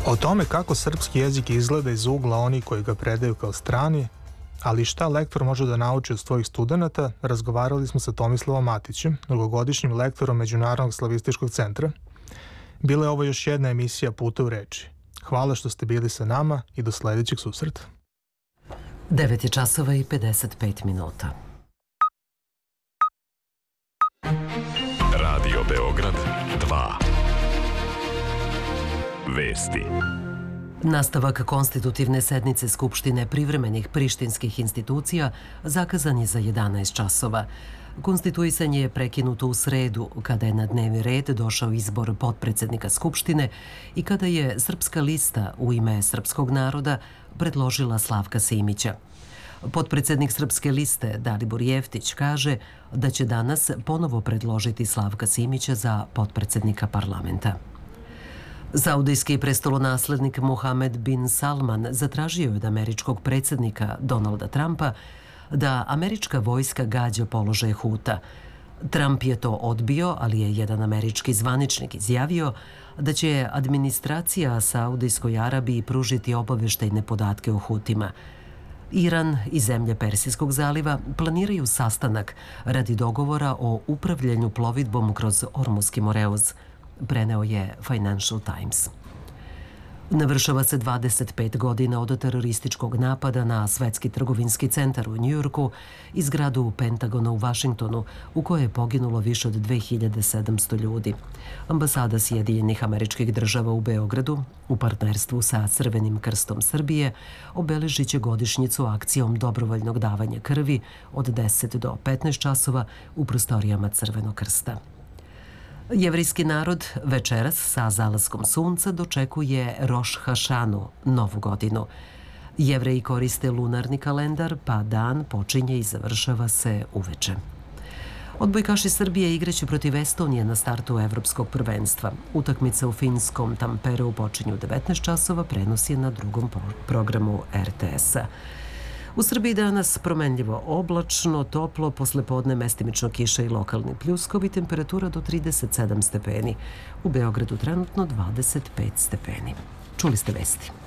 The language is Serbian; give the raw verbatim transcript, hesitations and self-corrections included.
O tome kako srpski jezik izgleda iz ugla oni koji ga predaju kao strani, ali šta lektor može da nauči od svojih studenata, razgovarali smo sa Tomislavom Matićem, dugogodišnjim lektorom Međunarodnog slavističkog centra. Bila je ovo još jedna emisija Puta u reči. Hvala što ste bili sa nama i do sledećeg susreta. devet je časova i pedeset pet minuta. Radio Beograd dva. Vesti. Nastavak konstitutivne sednice Skupštine privremenih prištinskih institucija zakazan je za jedanaest časova. Konstituisanje je prekinuto u sredu, kada je na dnevni red došao izbor potpredsednika Skupštine i kada je Srpska lista u ime srpskog naroda predložila Slavka Simića. Potpredsednik Srpske liste Dalibor Jeftić kaže da će danas ponovo predložiti Slavka Simića za potpredsednika parlamenta. Saudijski prestolonaslednik Mohamed bin Salman zatražio je od američkog predsjednika Donalda Trumpa da američka vojska gađa položaj Huta. Trump je to odbio, ali je jedan američki zvaničnik izjavio da će administracija Saudijskoj Arabiji pružiti obaveštajne podatke o Hutima. Iran i zemlje Persijskog zaliva planiraju sastanak radi dogovora o upravljanju plovidbom kroz Ormuski Moreuz, preneo je Financial Times. Navršava se dvadeset pet godina od terorističkog napada na Svetski trgovinski centar u Njujorku i zgradu Pentagona u Vašingtonu, u kojoj je poginulo više od dve hiljade sedamsto ljudi. Ambasada Sjedinjenih Američkih Država u Beogradu, u partnerstvu sa Crvenim krstom Srbije, obeležit će godišnjicu akcijom dobrovoljnog davanja krvi od deset do petnaest časova u prostorijama Crvenog krsta. Jevrijski narod večeras sa zalaskom sunca dočekuje Roš Hašanu, novu godinu. Jevreji koriste lunarni kalendar, pa dan počinje i završava se uveče. Odbojkaši Srbije igraće protiv Estonije na startu evropskog prvenstva. Utakmica u finskom Tampereu počinju u devetnaest časova, prenos je na drugom programu er te esa. U Srbiji danas promenljivo oblačno, toplo, posle podne mestimično kiša i lokalni pljuskovi, temperatura do trideset sedam stepeni. U Beogradu trenutno dvadeset pet stepeni. Čuli ste vesti.